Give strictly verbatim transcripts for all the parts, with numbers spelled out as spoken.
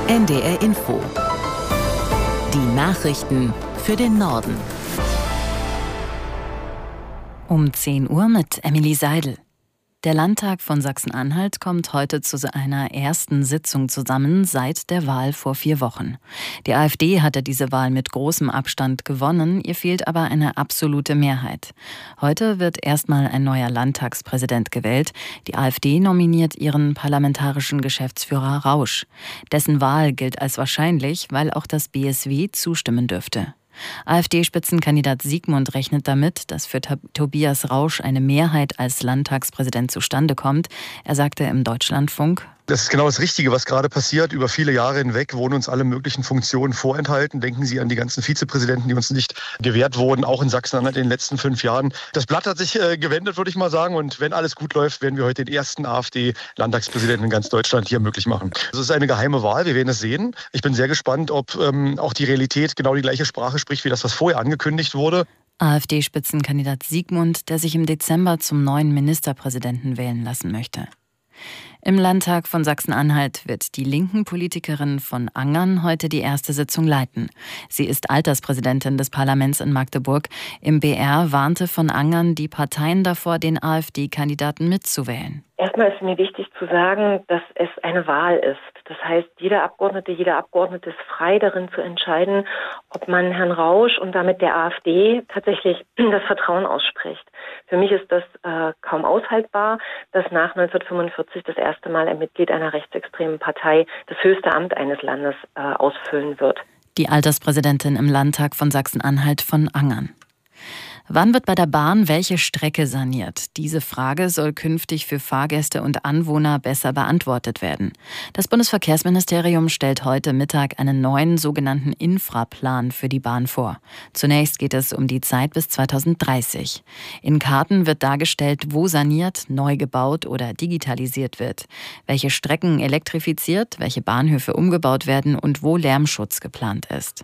N D R Info. Die Nachrichten für den Norden. Um zehn Uhr mit Emily Seidel. Der Landtag von Sachsen-Anhalt kommt heute zu einer ersten Sitzung zusammen seit der Wahl vor vier Wochen. Die AfD hatte diese Wahl mit großem Abstand gewonnen, ihr fehlt aber eine absolute Mehrheit. Heute wird erstmal ein neuer Landtagspräsident gewählt. Die AfD nominiert ihren parlamentarischen Geschäftsführer Rausch. Dessen Wahl gilt als wahrscheinlich, weil auch das B S W zustimmen dürfte. AfD-Spitzenkandidat Siegmund rechnet damit, dass für Tobias Rausch eine Mehrheit als Landtagspräsident zustande kommt. Er sagte im Deutschlandfunk: Das ist genau das Richtige, was gerade passiert. Über viele Jahre hinweg wurden uns alle möglichen Funktionen vorenthalten. Denken Sie an die ganzen Vizepräsidenten, die uns nicht gewährt wurden, auch in Sachsen-Anhalt in den letzten fünf Jahren. Das Blatt hat sich äh, gewendet, würde ich mal sagen. Und wenn alles gut läuft, werden wir heute den ersten AfD-Landtagspräsidenten in ganz Deutschland hier möglich machen. Das ist eine geheime Wahl, wir werden es sehen. Ich bin sehr gespannt, ob ähm, auch die Realität genau die gleiche Sprache spricht, wie das, was vorher angekündigt wurde. AfD-Spitzenkandidat Siegmund, der sich im Dezember zum neuen Ministerpräsidenten wählen lassen möchte. Im Landtag von Sachsen-Anhalt wird die linken Politikerin von Angern heute die erste Sitzung leiten. Sie ist Alterspräsidentin des Parlaments in Magdeburg. Im B R warnte von Angern die Parteien davor, den AfD-Kandidaten mitzuwählen. Erstmal ist mir wichtig zu sagen, dass es eine Wahl ist. Das heißt, jeder Abgeordnete, jeder Abgeordnete ist frei darin zu entscheiden, ob man Herrn Rausch und damit der AfD tatsächlich das Vertrauen ausspricht. Für mich ist das äh, kaum aushaltbar, dass nach neunzehnhundertfünfundvierzig das erste Mal ein Mitglied einer rechtsextremen Partei das höchste Amt eines Landes äh, ausfüllen wird. Die Alterspräsidentin im Landtag von Sachsen-Anhalt von Angern. Wann wird bei der Bahn welche Strecke saniert? Diese Frage soll künftig für Fahrgäste und Anwohner besser beantwortet werden. Das Bundesverkehrsministerium stellt heute Mittag einen neuen sogenannten Infraplan für die Bahn vor. Zunächst geht es um die Zeit bis zweitausenddreißig. In Karten wird dargestellt, wo saniert, neu gebaut oder digitalisiert wird, welche Strecken elektrifiziert, welche Bahnhöfe umgebaut werden und wo Lärmschutz geplant ist.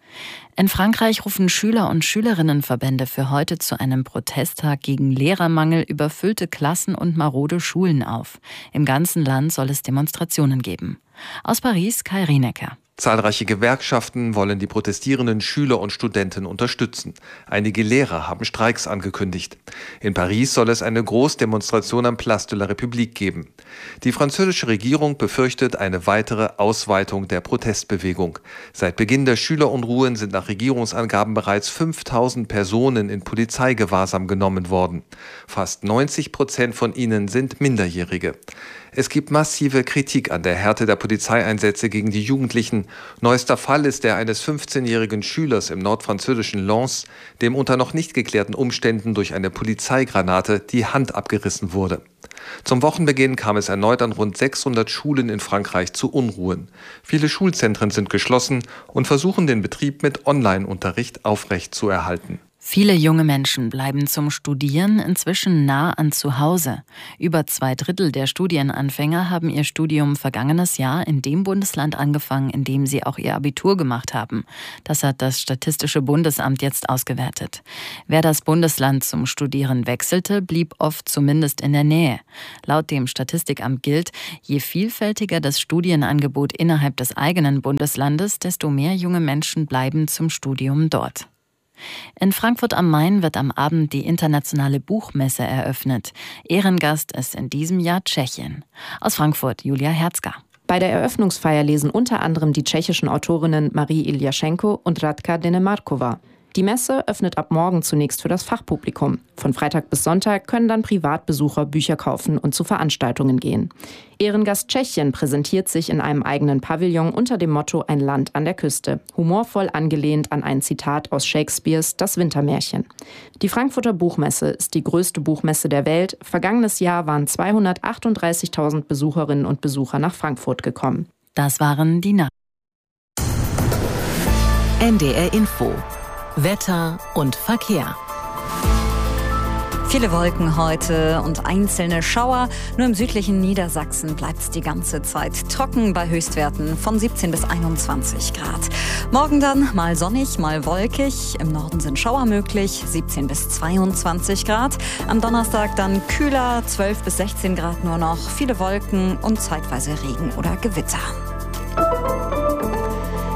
In Frankreich rufen Schüler- und Schülerinnenverbände für heute zu einem Protesttag gegen Lehrermangel, überfüllte Klassen und marode Schulen auf. Im ganzen Land soll es Demonstrationen geben. Aus Paris, Kai Rienecker. Zahlreiche Gewerkschaften wollen die protestierenden Schüler und Studenten unterstützen. Einige Lehrer haben Streiks angekündigt. In Paris soll es eine Großdemonstration am Place de la République geben. Die französische Regierung befürchtet eine weitere Ausweitung der Protestbewegung. Seit Beginn der Schülerunruhen sind nach Regierungsangaben bereits fünftausend Personen in Polizeigewahrsam genommen worden. Fast neunzig Prozent von ihnen sind Minderjährige. Es gibt massive Kritik an der Härte der Polizeieinsätze gegen die Jugendlichen. Neuester Fall ist der eines fünfzehnjährigen Schülers im nordfranzösischen Lens, dem unter noch nicht geklärten Umständen durch eine Polizeigranate die Hand abgerissen wurde. Zum Wochenbeginn kam es erneut an rund sechshundert Schulen in Frankreich zu Unruhen. Viele Schulzentren sind geschlossen und versuchen den Betrieb mit Online-Unterricht aufrechtzuerhalten. Viele junge Menschen bleiben zum Studieren inzwischen nah an zu Hause. Über zwei Drittel der Studienanfänger haben ihr Studium vergangenes Jahr in dem Bundesland angefangen, in dem sie auch ihr Abitur gemacht haben. Das hat das Statistische Bundesamt jetzt ausgewertet. Wer das Bundesland zum Studieren wechselte, blieb oft zumindest in der Nähe. Laut dem Statistikamt gilt, je vielfältiger das Studienangebot innerhalb des eigenen Bundeslandes, desto mehr junge Menschen bleiben zum Studium dort. In Frankfurt am Main wird am Abend die internationale Buchmesse eröffnet. Ehrengast ist in diesem Jahr Tschechien. Aus Frankfurt Julia Herzger. Bei der Eröffnungsfeier lesen unter anderem die tschechischen Autorinnen Marie Iljaschenko und Radka Denemarkova. Die Messe öffnet ab morgen zunächst für das Fachpublikum. Von Freitag bis Sonntag können dann Privatbesucher Bücher kaufen und zu Veranstaltungen gehen. Ehrengast Tschechien präsentiert sich in einem eigenen Pavillon unter dem Motto Ein Land an der Küste, humorvoll angelehnt an ein Zitat aus Shakespeares Das Wintermärchen. Die Frankfurter Buchmesse ist die größte Buchmesse der Welt. Vergangenes Jahr waren zweihundertachtunddreißigtausend Besucherinnen und Besucher nach Frankfurt gekommen. Das waren die Nachrichten. N D R Info. Wetter und Verkehr. Viele Wolken heute und einzelne Schauer. Nur im südlichen Niedersachsen bleibt es die ganze Zeit trocken bei Höchstwerten von siebzehn bis einundzwanzig Grad. Morgen dann mal sonnig, mal wolkig. Im Norden sind Schauer möglich, siebzehn bis zweiundzwanzig Grad. Am Donnerstag dann kühler, zwölf bis sechzehn Grad nur noch. Viele Wolken und zeitweise Regen oder Gewitter.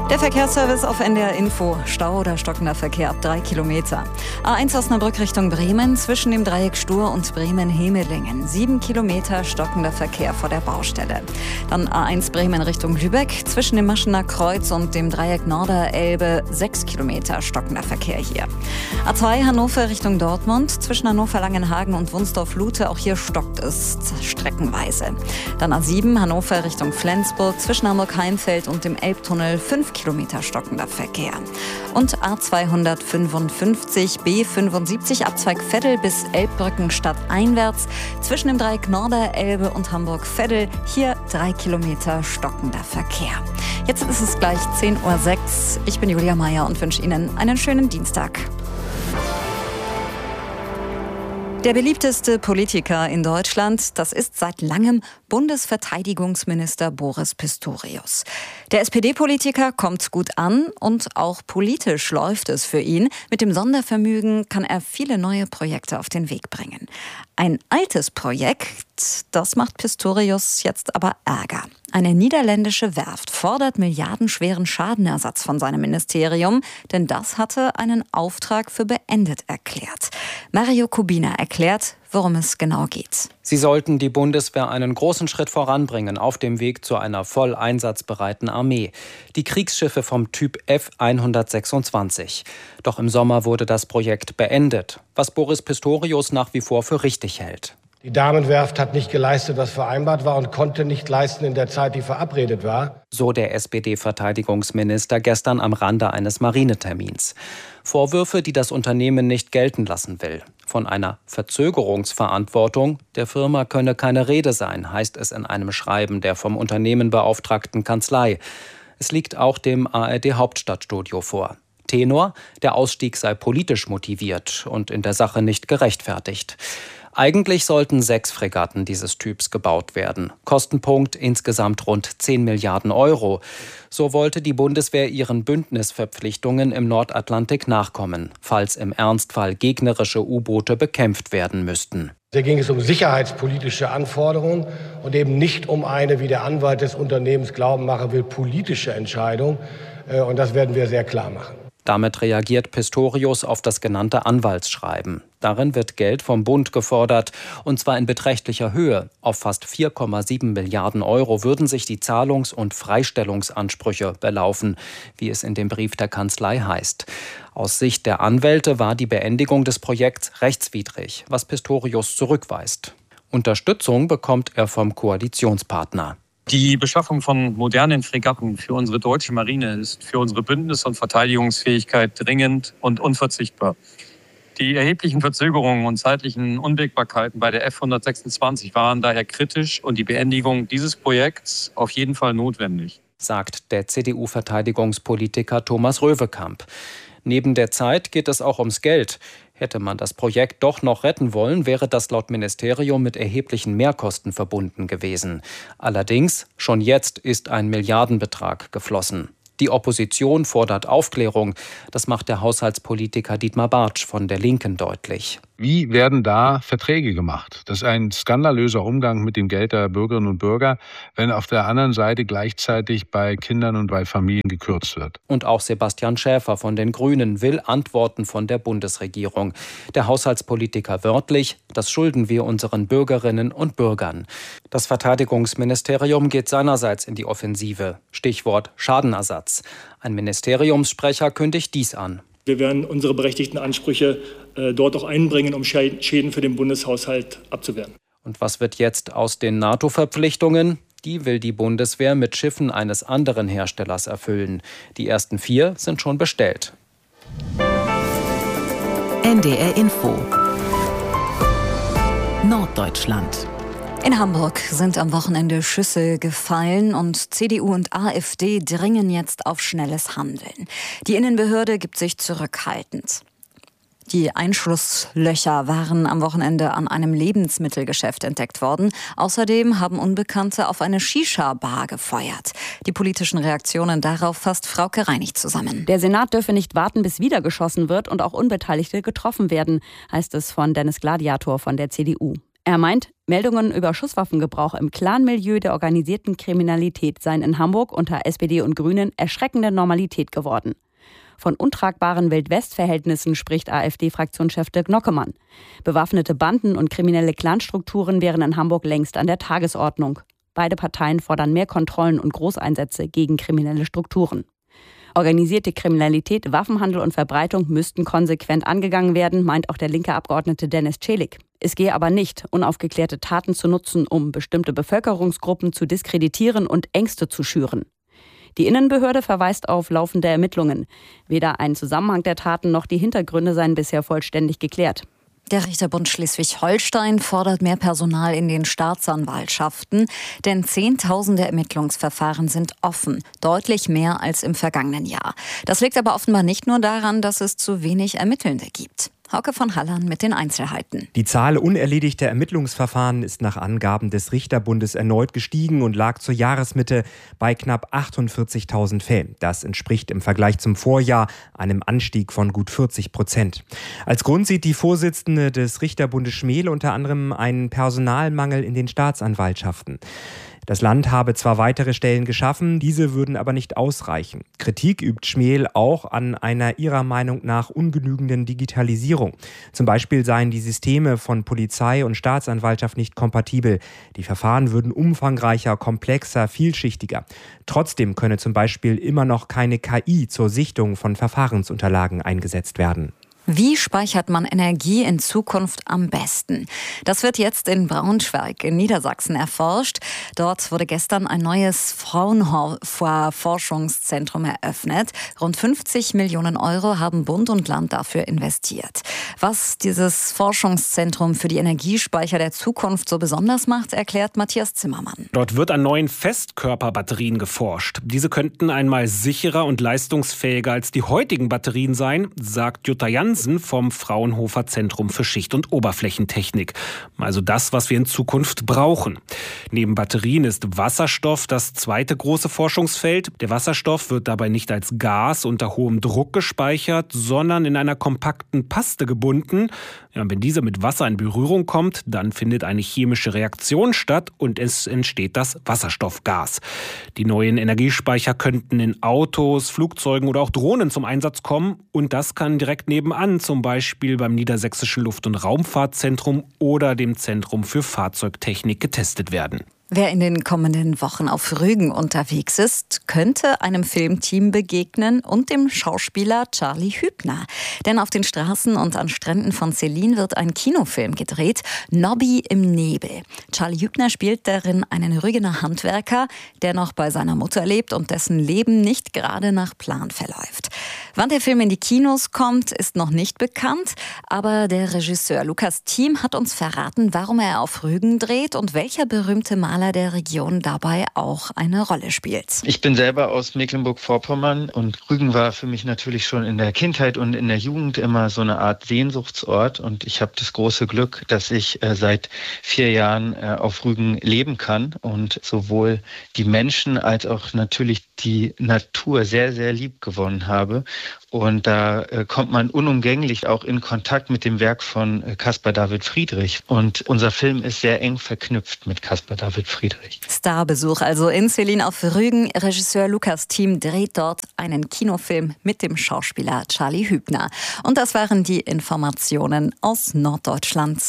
Der Verkehrsservice auf N D R Info. Stau oder stockender Verkehr ab drei Kilometer. A eins Osnabrück Richtung Bremen zwischen dem Dreieck Stur und Bremen-Hemelingen. Sieben Kilometer stockender Verkehr vor der Baustelle. Dann A eins Bremen Richtung Lübeck zwischen dem Maschener Kreuz und dem Dreieck Norderelbe. Sechs Kilometer stockender Verkehr hier. A zwei Hannover Richtung Dortmund zwischen Hannover-Langenhagen und Wunsdorf-Lute. Auch hier stockt es streckenweise. Dann A sieben Hannover Richtung Flensburg zwischen Hamburg-Heimfeld und dem Elbtunnel. Fünf Kilometer stockender Verkehr. Und A zweihundertfünfundfünfzig B fünfundsiebzig Abzweig Veddel bis Elbbrücken stadteinwärts zwischen dem Dreieck Norderelbe und Hamburg-Veddel. Hier drei Kilometer stockender Verkehr. Jetzt ist es gleich zehn Uhr sechs. Ich bin Julia Meier und wünsche Ihnen einen schönen Dienstag. Der beliebteste Politiker in Deutschland, das ist seit langem Bundesverteidigungsminister Boris Pistorius. Der S P D-Politiker kommt gut an und auch politisch läuft es für ihn. Mit dem Sondervermögen kann er viele neue Projekte auf den Weg bringen. Ein altes Projekt, das macht Pistorius jetzt aber Ärger. Eine niederländische Werft fordert milliardenschweren Schadenersatz von seinem Ministerium, denn das hatte einen Auftrag für beendet erklärt. Mario Kubina erklärt, worum es genau geht. Sie sollten die Bundeswehr einen großen Schritt voranbringen auf dem Weg zu einer voll einsatzbereiten Armee. Die Kriegsschiffe vom Typ F hundertsechsundzwanzig. Doch im Sommer wurde das Projekt beendet, was Boris Pistorius nach wie vor für richtig hält. Die Damenwerft hat nicht geleistet, was vereinbart war und konnte nicht leisten in der Zeit, die verabredet war. So der S P D-Verteidigungsminister gestern am Rande eines Marinetermins. Vorwürfe, die das Unternehmen nicht gelten lassen will. Von einer Verzögerungsverantwortung der Firma könne keine Rede sein, heißt es in einem Schreiben der vom Unternehmen beauftragten Kanzlei. Es liegt auch dem A R D-Hauptstadtstudio vor. Tenor: Der Ausstieg sei politisch motiviert und in der Sache nicht gerechtfertigt. Eigentlich sollten sechs Fregatten dieses Typs gebaut werden. Kostenpunkt insgesamt rund zehn Milliarden Euro. So wollte die Bundeswehr ihren Bündnisverpflichtungen im Nordatlantik nachkommen, falls im Ernstfall gegnerische U-Boote bekämpft werden müssten. Hier ging es um sicherheitspolitische Anforderungen und eben nicht um eine, wie der Anwalt des Unternehmens glauben machen will, politische Entscheidung. Und das werden wir sehr klar machen. Damit reagiert Pistorius auf das genannte Anwaltsschreiben. Darin wird Geld vom Bund gefordert, und zwar in beträchtlicher Höhe. Auf fast vier Komma sieben Milliarden Euro würden sich die Zahlungs- und Freistellungsansprüche belaufen, wie es in dem Brief der Kanzlei heißt. Aus Sicht der Anwälte war die Beendigung des Projekts rechtswidrig, was Pistorius zurückweist. Unterstützung bekommt er vom Koalitionspartner. Die Beschaffung von modernen Fregatten für unsere deutsche Marine ist für unsere Bündnis- und Verteidigungsfähigkeit dringend und unverzichtbar. Die erheblichen Verzögerungen und zeitlichen Unwägbarkeiten bei der F hundertsechsundzwanzig waren daher kritisch und die Beendigung dieses Projekts auf jeden Fall notwendig, sagt der C D U-Verteidigungspolitiker Thomas Röwekamp. Neben der Zeit geht es auch ums Geld. Hätte man das Projekt doch noch retten wollen, wäre das laut Ministerium mit erheblichen Mehrkosten verbunden gewesen. Allerdings, schon jetzt ist ein Milliardenbetrag geflossen. Die Opposition fordert Aufklärung. Das macht der Haushaltspolitiker Dietmar Bartsch von der Linken deutlich. Wie werden da Verträge gemacht? Das ist ein skandalöser Umgang mit dem Geld der Bürgerinnen und Bürger, wenn auf der anderen Seite gleichzeitig bei Kindern und bei Familien gekürzt wird. Und auch Sebastian Schäfer von den Grünen will Antworten von der Bundesregierung. Der Haushaltspolitiker wörtlich: Das schulden wir unseren Bürgerinnen und Bürgern. Das Verteidigungsministerium geht seinerseits in die Offensive. Stichwort Schadenersatz. Ein Ministeriumssprecher kündigt dies an. Wir werden unsere berechtigten Ansprüche äh, dort auch einbringen, um Schäden für den Bundeshaushalt abzuwehren. Und was wird jetzt aus den NATO-Verpflichtungen? Die will die Bundeswehr mit Schiffen eines anderen Herstellers erfüllen. Die ersten vier sind schon bestellt. N D R Info Norddeutschland. In Hamburg sind am Wochenende Schüsse gefallen und C D U und AfD dringen jetzt auf schnelles Handeln. Die Innenbehörde gibt sich zurückhaltend. Die Einschusslöcher waren am Wochenende an einem Lebensmittelgeschäft entdeckt worden. Außerdem haben Unbekannte auf eine Shisha-Bar gefeuert. Die politischen Reaktionen darauf fasst Frauke Reinig zusammen. Der Senat dürfe nicht warten, bis wieder geschossen wird und auch Unbeteiligte getroffen werden, heißt es von Dennis Gladiator von der C D U. Er meint, Meldungen über Schusswaffengebrauch im Clanmilieu der organisierten Kriminalität seien in Hamburg unter S P D und Grünen erschreckende Normalität geworden. Von untragbaren Wild-West-Verhältnissen spricht AfD-Fraktionschef Dirk Nockemann. Bewaffnete Banden und kriminelle Clanstrukturen wären in Hamburg längst an der Tagesordnung. Beide Parteien fordern mehr Kontrollen und Großeinsätze gegen kriminelle Strukturen. Organisierte Kriminalität, Waffenhandel und Verbreitung müssten konsequent angegangen werden, meint auch der linke Abgeordnete Dennis Celik. Es gehe aber nicht, unaufgeklärte Taten zu nutzen, um bestimmte Bevölkerungsgruppen zu diskreditieren und Ängste zu schüren. Die Innenbehörde verweist auf laufende Ermittlungen. Weder ein Zusammenhang der Taten noch die Hintergründe seien bisher vollständig geklärt. Der Richterbund Schleswig-Holstein fordert mehr Personal in den Staatsanwaltschaften, denn Zehntausende Ermittlungsverfahren sind offen, deutlich mehr als im vergangenen Jahr. Das liegt aber offenbar nicht nur daran, dass es zu wenig Ermittelnde gibt. Hauke von Hallern mit den Einzelheiten. Die Zahl unerledigter Ermittlungsverfahren ist nach Angaben des Richterbundes erneut gestiegen und lag zur Jahresmitte bei knapp achtundvierzigtausend Fällen. Das entspricht im Vergleich zum Vorjahr einem Anstieg von gut vierzig Prozent. Als Grund sieht die Vorsitzende des Richterbundes Schmel unter anderem einen Personalmangel in den Staatsanwaltschaften. Das Land habe zwar weitere Stellen geschaffen, diese würden aber nicht ausreichen. Kritik übt Schmel auch an einer ihrer Meinung nach ungenügenden Digitalisierung. Zum Beispiel seien die Systeme von Polizei und Staatsanwaltschaft nicht kompatibel. Die Verfahren würden umfangreicher, komplexer, vielschichtiger. Trotzdem könne zum Beispiel immer noch keine K I zur Sichtung von Verfahrensunterlagen eingesetzt werden. Wie speichert man Energie in Zukunft am besten? Das wird jetzt in Braunschweig in Niedersachsen erforscht. Dort wurde gestern ein neues Fraunhofer-Forschungszentrum eröffnet. Rund fünfzig Millionen Euro haben Bund und Land dafür investiert. Was dieses Forschungszentrum für die Energiespeicher der Zukunft so besonders macht, erklärt Matthias Zimmermann. Dort wird an neuen Festkörperbatterien geforscht. Diese könnten einmal sicherer und leistungsfähiger als die heutigen Batterien sein, sagt Jutta Jansen vom Fraunhofer Zentrum für Schicht- und Oberflächentechnik. Also das, was wir in Zukunft brauchen. Neben Batterien ist Wasserstoff das zweite große Forschungsfeld. Der Wasserstoff wird dabei nicht als Gas unter hohem Druck gespeichert, sondern in einer kompakten Paste gebunden. Ja, wenn diese mit Wasser in Berührung kommt, dann findet eine chemische Reaktion statt und es entsteht das Wasserstoffgas. Die neuen Energiespeicher könnten in Autos, Flugzeugen oder auch Drohnen zum Einsatz kommen und das kann direkt nebenan, zum Beispiel beim Niedersächsischen Luft- und Raumfahrtzentrum oder dem Zentrum für Fahrzeugtechnik getestet werden. Wer in den kommenden Wochen auf Rügen unterwegs ist, könnte einem Filmteam begegnen und dem Schauspieler Charlie Hübner. Denn auf den Straßen und an Stränden von Selin wird ein Kinofilm gedreht, Nobby im Nebel. Charlie Hübner spielt darin einen Rügener Handwerker, der noch bei seiner Mutter lebt und dessen Leben nicht gerade nach Plan verläuft. Wann der Film in die Kinos kommt, ist noch nicht bekannt, aber der Regisseur Lukas Thiem hat uns verraten, warum er auf Rügen dreht und welcher berühmte Maler der Region dabei auch eine Rolle spielt. Ich bin selber aus Mecklenburg-Vorpommern und Rügen war für mich natürlich schon in der Kindheit und in der Jugend immer so eine Art Sehnsuchtsort und ich habe das große Glück, dass ich äh, seit vier Jahren äh, auf Rügen leben kann und sowohl die Menschen als auch natürlich die Natur sehr, sehr lieb gewonnen habe. Und da äh, kommt man unumgänglich auch in Kontakt mit dem Werk von äh, Caspar David Friedrich. Und unser Film ist sehr eng verknüpft mit Caspar David Friedrich. Starbesuch also in Selin auf Rügen. Regisseur Lukas Thiem dreht dort einen Kinofilm mit dem Schauspieler Charlie Hübner. Und das waren die Informationen aus Norddeutschland.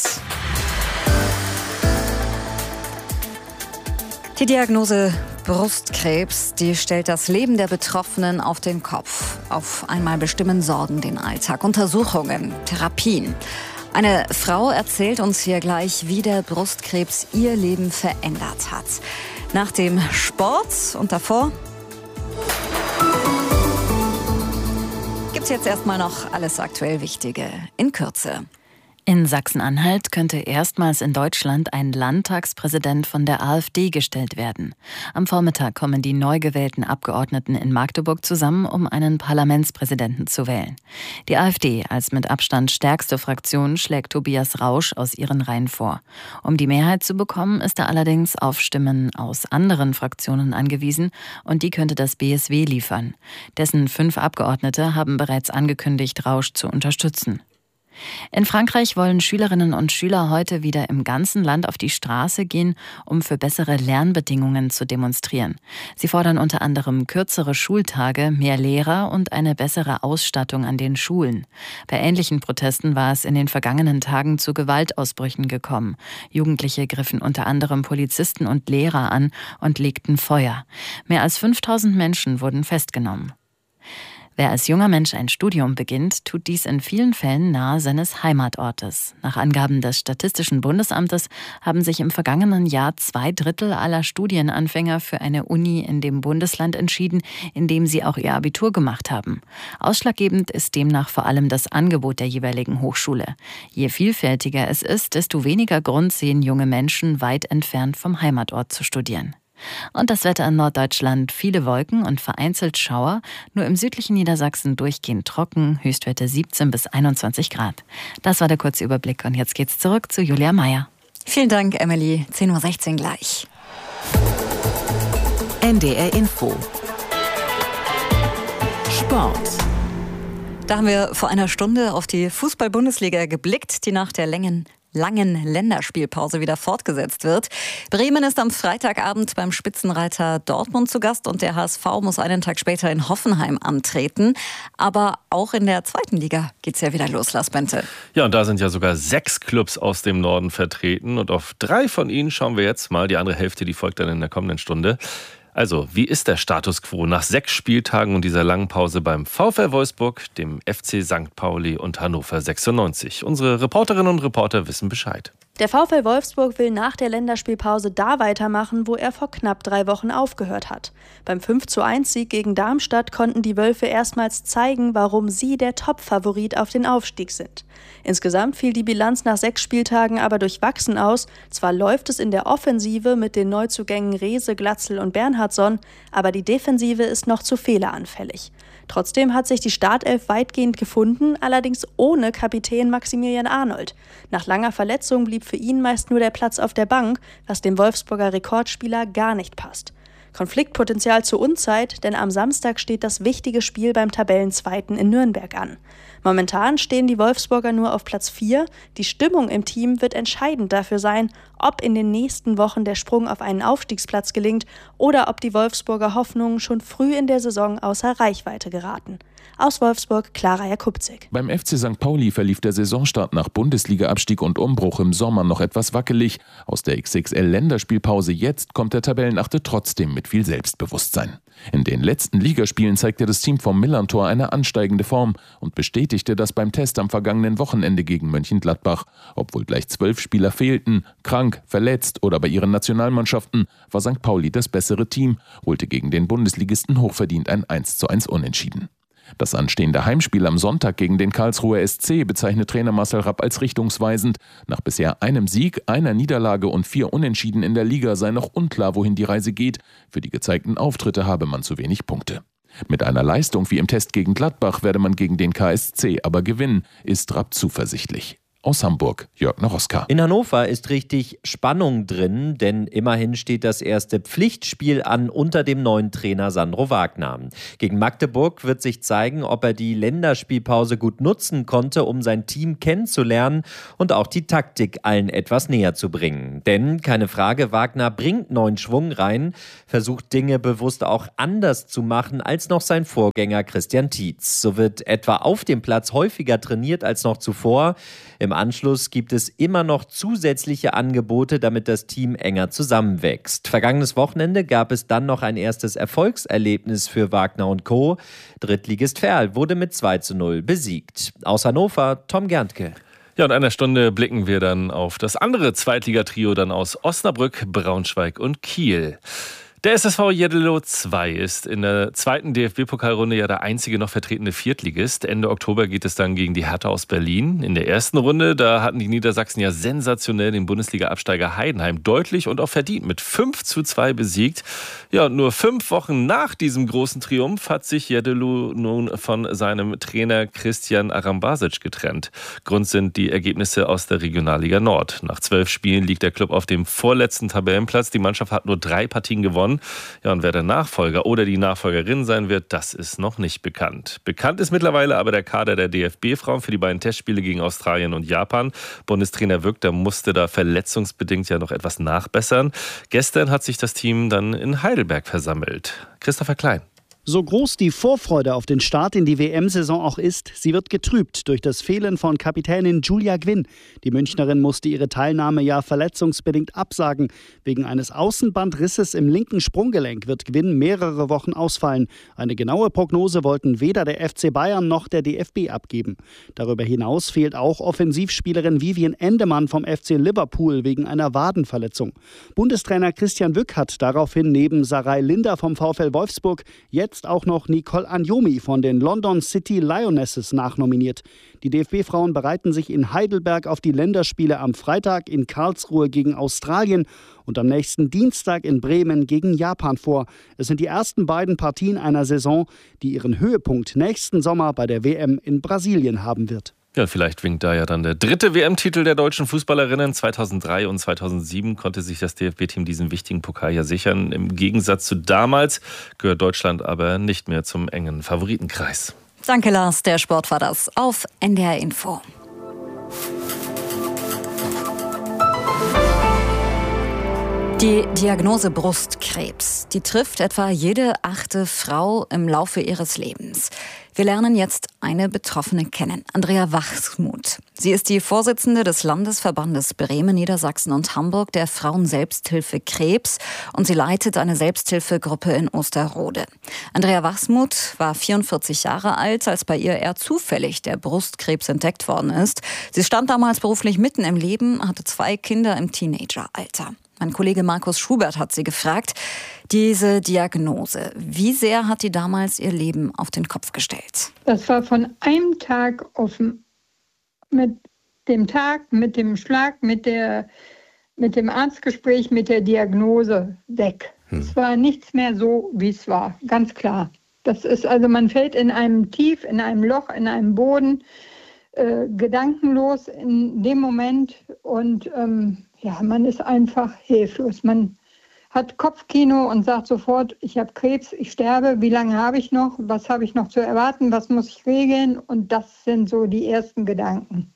Die Diagnose Brustkrebs, die stellt das Leben der Betroffenen auf den Kopf. Auf einmal bestimmen Sorgen den Alltag, Untersuchungen, Therapien. Eine Frau erzählt uns hier gleich, wie der Brustkrebs ihr Leben verändert hat. Nach dem Sport und davor gibt's jetzt erstmal noch alles aktuell Wichtige in Kürze. In Sachsen-Anhalt könnte erstmals in Deutschland ein Landtagspräsident von der AfD gestellt werden. Am Vormittag kommen die neu gewählten Abgeordneten in Magdeburg zusammen, um einen Parlamentspräsidenten zu wählen. Die AfD als mit Abstand stärkste Fraktion schlägt Tobias Rausch aus ihren Reihen vor. Um die Mehrheit zu bekommen, ist er allerdings auf Stimmen aus anderen Fraktionen angewiesen und die könnte das B S W liefern. Dessen fünf Abgeordnete haben bereits angekündigt, Rausch zu unterstützen. In Frankreich wollen Schülerinnen und Schüler heute wieder im ganzen Land auf die Straße gehen, um für bessere Lernbedingungen zu demonstrieren. Sie fordern unter anderem kürzere Schultage, mehr Lehrer und eine bessere Ausstattung an den Schulen. Bei ähnlichen Protesten war es in den vergangenen Tagen zu Gewaltausbrüchen gekommen. Jugendliche griffen unter anderem Polizisten und Lehrer an und legten Feuer. Mehr als fünftausend Menschen wurden festgenommen. Wer als junger Mensch ein Studium beginnt, tut dies in vielen Fällen nahe seines Heimatortes. Nach Angaben des Statistischen Bundesamtes haben sich im vergangenen Jahr zwei Drittel aller Studienanfänger für eine Uni in dem Bundesland entschieden, in dem sie auch ihr Abitur gemacht haben. Ausschlaggebend ist demnach vor allem das Angebot der jeweiligen Hochschule. Je vielfältiger es ist, desto weniger Grund sehen junge Menschen, weit entfernt vom Heimatort zu studieren. Und das Wetter in Norddeutschland: viele Wolken und vereinzelt Schauer, nur im südlichen Niedersachsen durchgehend trocken, Höchstwerte siebzehn bis einundzwanzig Grad. Das war der kurze Überblick und jetzt geht's zurück zu Julia Meyer. Vielen Dank, Emily. zehn Uhr sechzehn gleich. N D R Info. Sport. Da haben wir vor einer Stunde auf die Fußball-Bundesliga geblickt, die nach der Längen langen Länderspielpause wieder fortgesetzt wird. Bremen ist am Freitagabend beim Spitzenreiter Dortmund zu Gast und der H S V muss einen Tag später in Hoffenheim antreten. Aber auch in der zweiten Liga geht's ja wieder los, Lars Bente. Ja, und da sind ja sogar sechs Clubs aus dem Norden vertreten und auf drei von ihnen schauen wir jetzt mal. Die andere Hälfte, die folgt dann in der kommenden Stunde. Also, wie ist der Status quo nach sechs Spieltagen und dieser langen Pause beim VfL Wolfsburg, dem F C Sankt Pauli und Hannover sechsundneunzig? Unsere Reporterinnen und Reporter wissen Bescheid. Der VfL Wolfsburg will nach der Länderspielpause da weitermachen, wo er vor knapp drei Wochen aufgehört hat. Beim fünf zu eins Sieg gegen Darmstadt konnten die Wölfe erstmals zeigen, warum sie der Top-Favorit auf den Aufstieg sind. Insgesamt fiel die Bilanz nach sechs Spieltagen aber durchwachsen aus. Zwar läuft es in der Offensive mit den Neuzugängen Rehse, Glatzel und Bernhardsson, aber die Defensive ist noch zu fehleranfällig. Trotzdem hat sich die Startelf weitgehend gefunden, allerdings ohne Kapitän Maximilian Arnold. Nach langer Verletzung blieb für ihn meist nur der Platz auf der Bank, was dem Wolfsburger Rekordspieler gar nicht passt. Konfliktpotenzial zur Unzeit, denn am Samstag steht das wichtige Spiel beim Tabellenzweiten in Nürnberg an. Momentan stehen die Wolfsburger nur auf Platz vier. Die Stimmung im Team wird entscheidend dafür sein, ob in den nächsten Wochen der Sprung auf einen Aufstiegsplatz gelingt oder ob die Wolfsburger Hoffnungen schon früh in der Saison außer Reichweite geraten. Aus Wolfsburg, Clara Jakubczyk. Beim F C Sankt Pauli verlief der Saisonstart nach Bundesliga-Abstieg und Umbruch im Sommer noch etwas wackelig. Aus der X X L-Länderspielpause jetzt kommt der Tabellenachte trotzdem mit viel Selbstbewusstsein. In den letzten Ligaspielen zeigte das Team vom Millerntor eine ansteigende Form und bestätigte das beim Test am vergangenen Wochenende gegen Mönchengladbach. Obwohl gleich zwölf Spieler fehlten, krank, verletzt oder bei ihren Nationalmannschaften, war Sankt Pauli das bessere Team, holte gegen den Bundesligisten hochverdient ein eins zu eins Unentschieden. Das anstehende Heimspiel am Sonntag gegen den Karlsruher S C bezeichnet Trainer Marcel Rapp als richtungsweisend. Nach bisher einem Sieg, einer Niederlage und vier Unentschieden in der Liga sei noch unklar, wohin die Reise geht. Für die gezeigten Auftritte habe man zu wenig Punkte. Mit einer Leistung wie im Test gegen Gladbach werde man gegen den K S C aber gewinnen, ist Rapp zuversichtlich. Aus Hamburg, Jörg Noroska. In Hannover ist richtig Spannung drin, denn immerhin steht das erste Pflichtspiel an unter dem neuen Trainer Sandro Wagner. Gegen Magdeburg wird sich zeigen, ob er die Länderspielpause gut nutzen konnte, um sein Team kennenzulernen und auch die Taktik allen etwas näher zu bringen. Denn, keine Frage, Wagner bringt neuen Schwung rein, versucht Dinge bewusst auch anders zu machen als noch sein Vorgänger Christian Tietz. So wird etwa auf dem Platz häufiger trainiert als noch zuvor. Im Anschluss gibt es immer noch zusätzliche Angebote, damit das Team enger zusammenwächst. Vergangenes Wochenende gab es dann noch ein erstes Erfolgserlebnis für Wagner und Co. Drittligist Verl wurde mit zwei zu null besiegt. Aus Hannover, Tom Gerntke. Ja, in einer Stunde blicken wir dann auf das andere Zweitligatrio dann aus Osnabrück, Braunschweig und Kiel. Der S S V Jeddelo zwei ist in der zweiten D F B-Pokalrunde ja der einzige noch vertretene Viertligist. Ende Oktober geht es dann gegen die Hertha aus Berlin. In der ersten Runde, da hatten die Niedersachsen ja sensationell den Bundesliga-Absteiger Heidenheim deutlich und auch verdient mit fünf zu zwei besiegt. Ja, und nur fünf Wochen nach diesem großen Triumph hat sich Jeddelo nun von seinem Trainer Christian Arambasic getrennt. Grund sind die Ergebnisse aus der Regionalliga Nord. Nach zwölf Spielen liegt der Club auf dem vorletzten Tabellenplatz. Die Mannschaft hat nur drei Partien gewonnen. Japan. Ja, und wer der Nachfolger oder die Nachfolgerin sein wird, das ist noch nicht bekannt. Bekannt ist mittlerweile aber der Kader der D F B-Frauen für die beiden Testspiele gegen Australien und Japan. Bundestrainer Wögter musste da verletzungsbedingt ja noch etwas nachbessern. Gestern hat sich das Team dann in Heidelberg versammelt. Christopher Klein. So groß die Vorfreude auf den Start in die W M-Saison auch ist, sie wird getrübt durch das Fehlen von Kapitänin Julia Gwynn. Die Münchnerin musste ihre Teilnahme ja verletzungsbedingt absagen. Wegen eines Außenbandrisses im linken Sprunggelenk wird Gwynn mehrere Wochen ausfallen. Eine genaue Prognose wollten weder der F C Bayern noch der D F B abgeben. Darüber hinaus fehlt auch Offensivspielerin Vivian Endemann vom F C Liverpool wegen einer Wadenverletzung. Bundestrainer Christian Wück hat daraufhin neben Sarai Linder vom VfL Wolfsburg jetzt Jetzt auch noch Nicole Anjomi von den London City Lionesses nachnominiert. Die D F B-Frauen bereiten sich in Heidelberg auf die Länderspiele am Freitag in Karlsruhe gegen Australien und am nächsten Dienstag in Bremen gegen Japan vor. Es sind die ersten beiden Partien einer Saison, die ihren Höhepunkt nächsten Sommer bei der W M in Brasilien haben wird. Ja, vielleicht winkt da ja dann der dritte W M-Titel der deutschen Fußballerinnen. zweitausenddrei und zweitausendsieben konnte sich das D F B-Team diesen wichtigen Pokal ja sichern. Im Gegensatz zu damals gehört Deutschland aber nicht mehr zum engen Favoritenkreis. Danke, Lars. Der Sport war das auf N D R Info. Die Diagnose Brustkrebs, die trifft etwa jede achte Frau im Laufe ihres Lebens. Wir lernen jetzt eine Betroffene kennen, Andrea Wachsmuth. Sie ist die Vorsitzende des Landesverbandes Bremen, Niedersachsen und Hamburg der Frauen-Selbsthilfe Krebs und sie leitet eine Selbsthilfegruppe in Osterode. Andrea Wachsmuth war vierundvierzig Jahre alt, als bei ihr eher zufällig der Brustkrebs entdeckt worden ist. Sie stand damals beruflich mitten im Leben, hatte zwei Kinder im Teenageralter. Mein Kollege Markus Schubert hat sie gefragt, diese Diagnose, wie sehr hat die damals ihr Leben auf den Kopf gestellt? Das war von einem Tag auf mit dem Tag, mit dem Schlag, mit, der, mit dem Arztgespräch, mit der Diagnose weg. Hm. Es war nichts mehr so, wie es war, ganz klar. Das ist also, man fällt in einem Tief, in einem Loch, in einem Boden, äh, gedankenlos in dem Moment und ähm, ja, man ist einfach hilflos. Man hat Kopfkino und sagt sofort, ich habe Krebs, ich sterbe, wie lange habe ich noch, was habe ich noch zu erwarten, was muss ich regeln? Und das sind so die ersten Gedanken.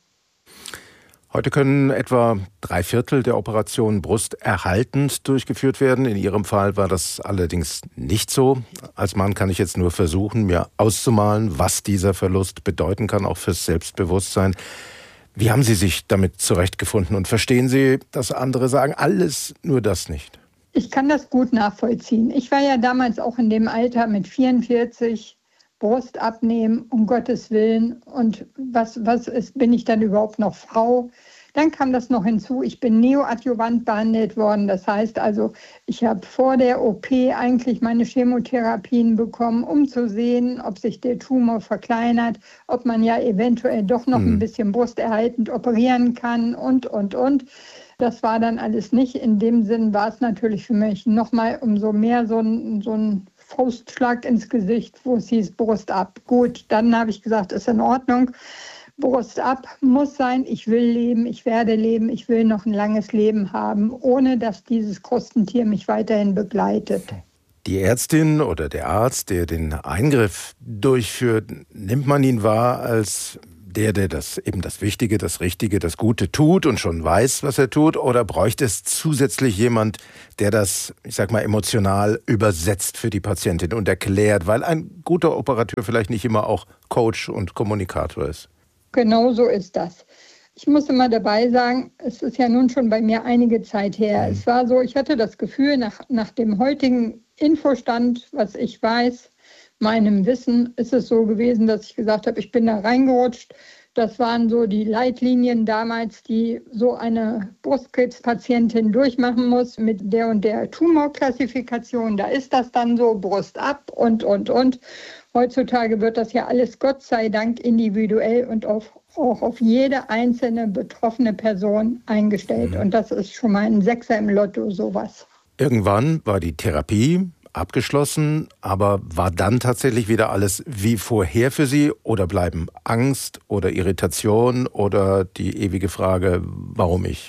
Heute können etwa drei Viertel der Operationen brusterhaltend durchgeführt werden. In Ihrem Fall war das allerdings nicht so. Als Mann kann ich jetzt nur versuchen, mir auszumalen, was dieser Verlust bedeuten kann, auch fürs Selbstbewusstsein. Wie haben Sie sich damit zurechtgefunden und verstehen Sie, dass andere sagen, alles, nur das nicht? Ich kann das gut nachvollziehen. Ich war ja damals auch in dem Alter mit vierundvierzig, Brust abnehmen, um Gottes Willen. Und was, was ist, bin ich dann überhaupt noch Frau? Dann kam das noch hinzu, ich bin neoadjuvant behandelt worden. Das heißt also, ich habe vor der O P eigentlich meine Chemotherapien bekommen, um zu sehen, ob sich der Tumor verkleinert, ob man ja eventuell doch noch mhm. ein bisschen brusterhaltend operieren kann und, und, und. Das war dann alles nicht. In dem Sinn war es natürlich für mich nochmal umso mehr so ein, so ein Faustschlag ins Gesicht, wo es hieß Brust ab. Gut, dann habe ich gesagt, ist in Ordnung. Brust ab muss sein, ich will leben, ich werde leben, ich will noch ein langes Leben haben, ohne dass dieses Krustentier mich weiterhin begleitet. Die Ärztin oder der Arzt, der den Eingriff durchführt, nimmt man ihn wahr als der, der das eben das Wichtige, das Richtige, das Gute tut und schon weiß, was er tut? Oder bräuchte es zusätzlich jemand, der das, ich sag mal, emotional übersetzt für die Patientin und erklärt, weil ein guter Operateur vielleicht nicht immer auch Coach und Kommunikator ist? Genau so ist das. Ich muss immer dabei sagen, es ist ja nun schon bei mir einige Zeit her. Es war so, ich hatte das Gefühl, nach, nach dem heutigen Infostand, was ich weiß, meinem Wissen, ist es so gewesen, dass ich gesagt habe, ich bin da reingerutscht. Das waren so die Leitlinien damals, die so eine Brustkrebspatientin durchmachen muss mit der und der Tumorklassifikation. Da ist das dann so, Brust ab und, und, und. Heutzutage wird das ja alles Gott sei Dank individuell und auf, auch auf jede einzelne betroffene Person eingestellt. Mhm. Und das ist schon mal ein Sechser im Lotto, sowas. Irgendwann war die Therapie abgeschlossen, aber war dann tatsächlich wieder alles wie vorher für Sie? Oder bleiben Angst oder Irritation oder die ewige Frage, warum ich?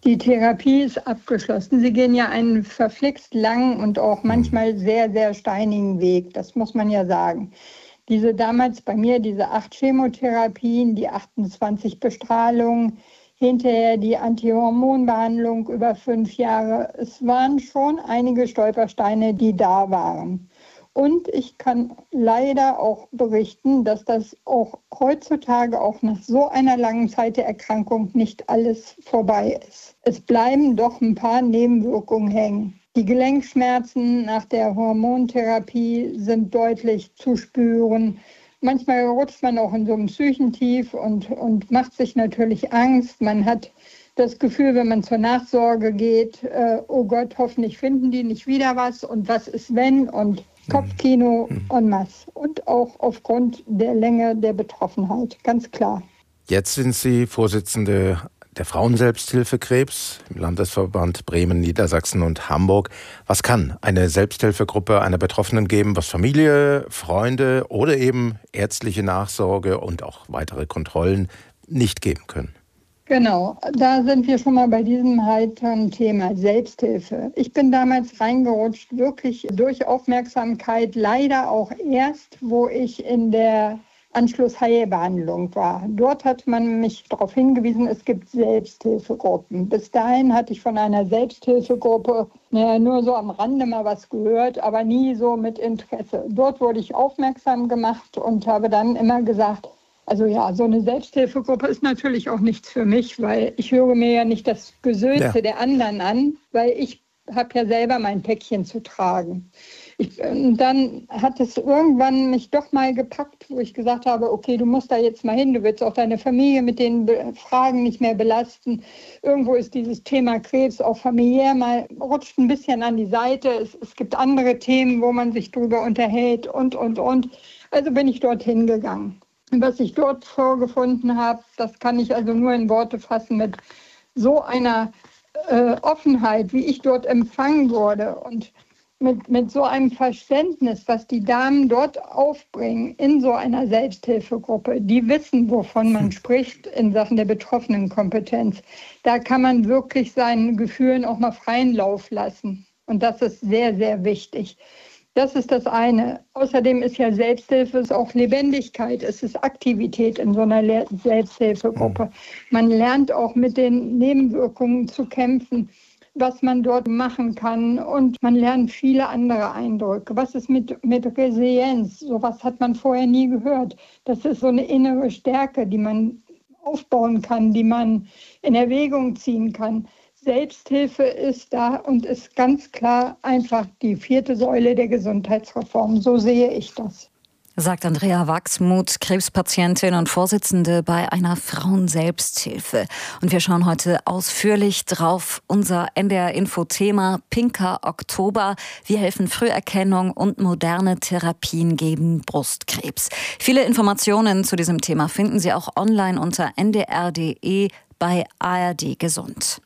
Die Therapie ist abgeschlossen. Sie gehen ja einen verflixt langen und auch manchmal sehr, sehr steinigen Weg. Das muss man ja sagen. Diese damals bei mir, diese acht Chemotherapien, die achtundzwanzig Bestrahlungen, hinterher die Antihormonbehandlung über fünf Jahre. Es waren schon einige Stolpersteine, die da waren. Und ich kann leider auch berichten, dass das auch heutzutage, auch nach so einer langen Zeit der Erkrankung, nicht alles vorbei ist. Es bleiben doch ein paar Nebenwirkungen hängen. Die Gelenkschmerzen nach der Hormontherapie sind deutlich zu spüren. Manchmal rutscht man auch in so einem Psychentief und, und macht sich natürlich Angst. Man hat das Gefühl, wenn man zur Nachsorge geht, äh, oh Gott, hoffentlich finden die nicht wieder was und was ist wenn und Kopfkino en masse und auch aufgrund der Länge der Betroffenheit, ganz klar. Jetzt sind Sie Vorsitzende der Frauenselbsthilfe Krebs im Landesverband Bremen, Niedersachsen und Hamburg. Was kann eine Selbsthilfegruppe einer Betroffenen geben, was Familie, Freunde oder eben ärztliche Nachsorge und auch weitere Kontrollen nicht geben können? Genau, da sind wir schon mal bei diesem heiteren Thema Selbsthilfe. Ich bin damals reingerutscht, wirklich durch Aufmerksamkeit, leider auch erst, wo ich in der Anschluss-Heilbehandlung war. Dort hat man mich darauf hingewiesen, es gibt Selbsthilfegruppen. Bis dahin hatte ich von einer Selbsthilfegruppe naja, nur so am Rande mal was gehört, aber nie so mit Interesse. Dort wurde ich aufmerksam gemacht und habe dann immer gesagt, also ja, so eine Selbsthilfegruppe ist natürlich auch nichts für mich, weil ich höre mir ja nicht das Gesülze ja. der anderen an, weil ich habe ja selber mein Päckchen zu tragen. Ich, dann hat es irgendwann mich doch mal gepackt, wo ich gesagt habe, okay, du musst da jetzt mal hin, du willst auch deine Familie mit den Fragen nicht mehr belasten. Irgendwo ist dieses Thema Krebs auch familiär mal, rutscht ein bisschen an die Seite. Es, es gibt andere Themen, wo man sich drüber unterhält und, und, und. Also bin ich dorthin gegangen. Was ich dort vorgefunden habe, das kann ich also nur in Worte fassen mit so einer äh, Offenheit, wie ich dort empfangen wurde und mit, mit so einem Verständnis, was die Damen dort aufbringen in so einer Selbsthilfegruppe. Die wissen, wovon man spricht in Sachen der Betroffenenkompetenz. Da kann man wirklich seinen Gefühlen auch mal freien Lauf lassen. Und das ist sehr, sehr wichtig. Das ist das eine. Außerdem ist ja Selbsthilfe ist auch Lebendigkeit, es ist Aktivität in so einer Le- Selbsthilfegruppe. Man lernt auch mit den Nebenwirkungen zu kämpfen, was man dort machen kann und man lernt viele andere Eindrücke. Was ist mit, mit Resilienz? Sowas hat man vorher nie gehört. Das ist so eine innere Stärke, die man aufbauen kann, die man in Erwägung ziehen kann. Selbsthilfe ist da und ist ganz klar einfach die vierte Säule der Gesundheitsreform. So sehe ich das. Sagt Andrea Wachsmuth, Krebspatientin und Vorsitzende bei einer Frauenselbsthilfe. Und wir schauen heute ausführlich drauf. Unser N D R-Info-Thema Pinker Oktober. Wir helfen Früherkennung und moderne Therapien gegen Brustkrebs. Viele Informationen zu diesem Thema finden Sie auch online unter n d r punkt d e bei A R D Gesund.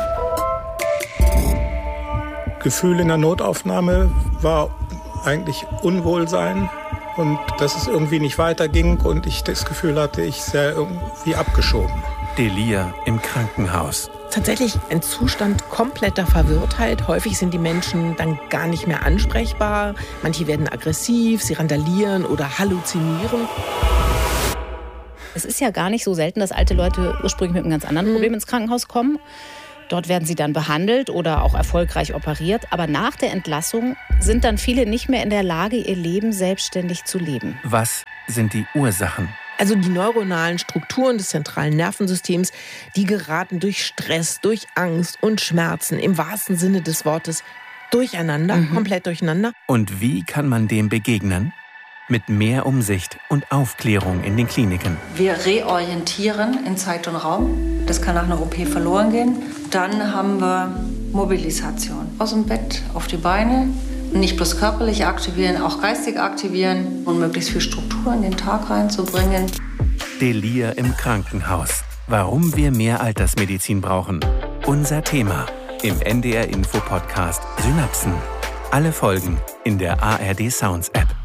Gefühl in der Notaufnahme war eigentlich Unwohlsein und dass es irgendwie nicht weiterging und ich das Gefühl hatte, ich sei irgendwie abgeschoben. Delir im Krankenhaus. Tatsächlich ein Zustand kompletter Verwirrtheit. Häufig sind die Menschen dann gar nicht mehr ansprechbar. Manche werden aggressiv, sie randalieren oder halluzinieren. Es ist ja gar nicht so selten, dass alte Leute ursprünglich mit einem ganz anderen Problem ins Krankenhaus kommen. Dort werden sie dann behandelt oder auch erfolgreich operiert. Aber nach der Entlassung sind dann viele nicht mehr in der Lage, ihr Leben selbstständig zu leben. Was sind die Ursachen? Also die neuronalen Strukturen des zentralen Nervensystems, die geraten durch Stress, durch Angst und Schmerzen im wahrsten Sinne des Wortes durcheinander, mhm. komplett durcheinander. Und wie kann man dem begegnen? Mit mehr Umsicht und Aufklärung in den Kliniken. Wir reorientieren in Zeit und Raum. Das kann nach einer O P verloren gehen. Dann haben wir Mobilisation. Aus dem Bett auf die Beine. Nicht bloß körperlich aktivieren, auch geistig aktivieren und möglichst viel Struktur in den Tag reinzubringen. Delir im Krankenhaus. Warum wir mehr Altersmedizin brauchen. Unser Thema im N D R-Info-Podcast Synapsen. Alle Folgen in der A R D Sounds App.